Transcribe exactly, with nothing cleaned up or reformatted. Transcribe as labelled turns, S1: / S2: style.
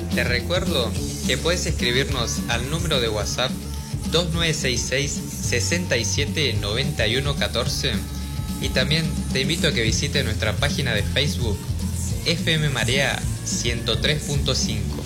S1: Te recuerdo que puedes escribirnos al número de WhatsApp dos nueve seis seis, seis siete nueve uno uno cuatro y también te invito a que visites nuestra página de Facebook F M Marea ciento tres punto cinco.